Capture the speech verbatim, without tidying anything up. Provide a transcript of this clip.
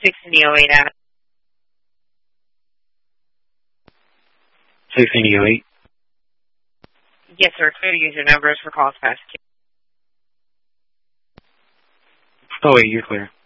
sixteen oh eight out. sixteen oh eight? Yes, sir. Clear to use your numbers for calls past. Oh, wait, you're clear.